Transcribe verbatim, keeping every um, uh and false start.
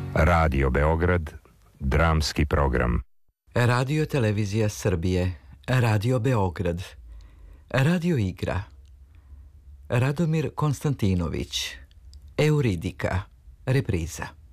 Radio Beograd, dramski program. Radio Televizija Srbije, Radio Beograd, Radio Igra, Radomir Konstantinović, Euridika, repriza.